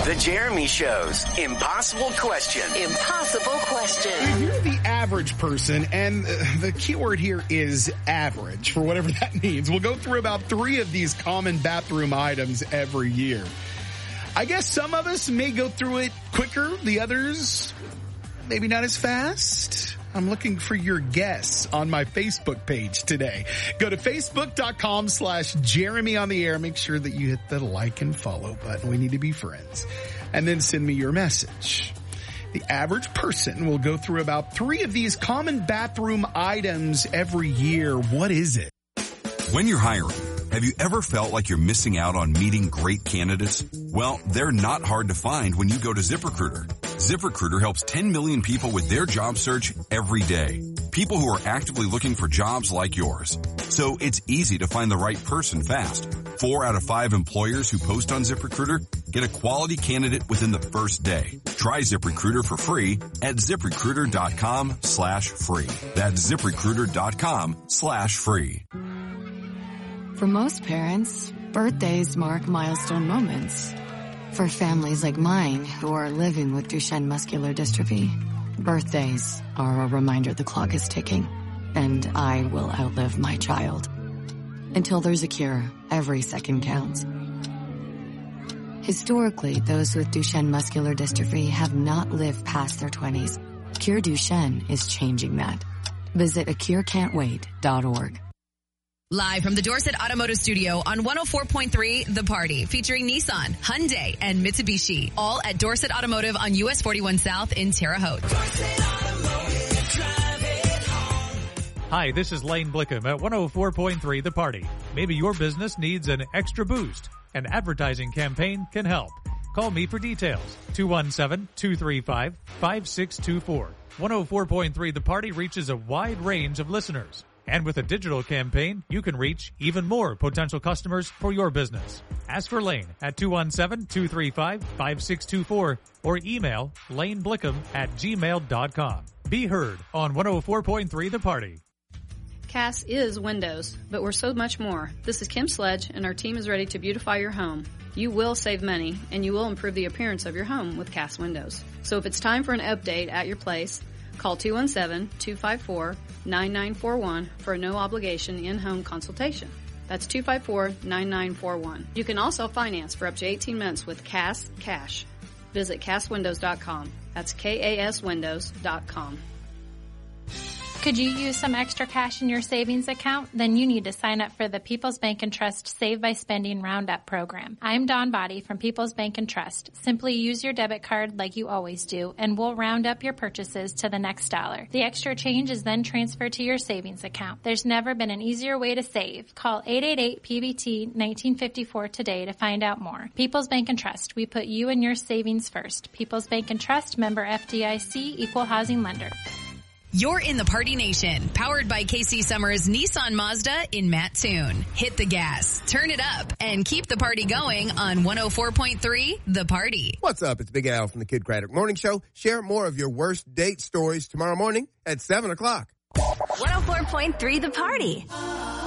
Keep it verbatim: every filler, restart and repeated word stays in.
The Jeremy Show's Impossible Question. Impossible Question. If you're the average person, and the key word here is average, for whatever that means, we'll go through about three of these common bathroom items every year. I guess some of us may go through it quicker, the others maybe not as fast. I'm looking for your guess on my Facebook page today. Go to facebook.com slash Jeremy on the air. Make sure that you hit the like and follow button. We need to be friends. And then send me your message. The average person will go through about three of these common bathroom items every year. What is it? When you're hiring, have you ever felt like you're missing out on meeting great candidates? Well, they're not hard to find when you go to ZipRecruiter. ZipRecruiter helps ten million people with their job search every day. People who are actively looking for jobs like yours. So it's easy to find the right person fast. Four out of five employers who post on ZipRecruiter get a quality candidate within the first day. Try ZipRecruiter for free at ZipRecruiter.com slash free. That's ZipRecruiter.com slash free. For most parents, birthdays mark milestone moments. For families like mine who are living with Duchenne muscular dystrophy, birthdays are a reminder the clock is ticking, and I will outlive my child. Until there's a cure, every second counts. Historically, those with Duchenne muscular dystrophy have not lived past their twenties. Cure Duchenne is changing that. Visit a cure can't wait dot org. Live from the Dorset Automotive Studio on one oh four point three The Party, featuring Nissan, Hyundai, and Mitsubishi, all at Dorset Automotive on U S forty-one South in Terre Haute. Hi, this is Lane Blickham at one oh four point three The Party. Maybe your business needs an extra boost. An advertising campaign can help. Call me for details. two one seven, two three five, five six two four. one oh four point three The Party reaches a wide range of listeners. And with a digital campaign, you can reach even more potential customers for your business. Ask for Lane at two one seven, two three five, five six two four or email laneblickham at gmail dot com. Be heard on one oh four point three The Party. Cass is windows, but we're so much more. This is Kim Sledge, and our team is ready to beautify your home. You will save money, and you will improve the appearance of your home with Cass Windows. So if it's time for an update at your place, call two one seven, two five four, nine nine four one for a no-obligation in-home consultation. That's two five four, nine nine four one. You can also finance for up to eighteen months with Cass Cash. Visit Cass Windows dot com. That's K A S Windows dot com. Could you use some extra cash in your savings account? Then you need to sign up for the People's Bank and Trust Save by Spending Roundup program. I'm Dawn Body from People's Bank and Trust. Simply use your debit card like you always do, and we'll round up your purchases to the next dollar. The extra change is then transferred to your savings account. There's never been an easier way to save. Call eight eight eight P B T nineteen fifty-four today to find out more. People's Bank and Trust. We put you and your savings first. People's Bank and Trust, member F D I C, equal housing lender. You're in the Party Nation, powered by K C Summers Nissan Mazda in Mattoon. Hit the gas, turn it up, and keep the party going on one oh four point three The Party. What's up? It's Big Al from the Kid Craddock Morning Show. Share more of your worst date stories tomorrow morning at seven o'clock. one oh four point three The Party.